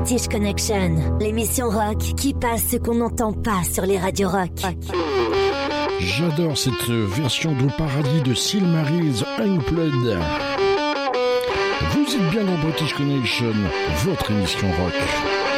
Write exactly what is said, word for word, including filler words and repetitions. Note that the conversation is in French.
British Connection, l'émission rock qui passe ce qu'on n'entend pas sur les radios rock. J'adore cette version de Paradis de Silmarils Unplugged. Vous êtes bien dans British Connection, votre émission rock.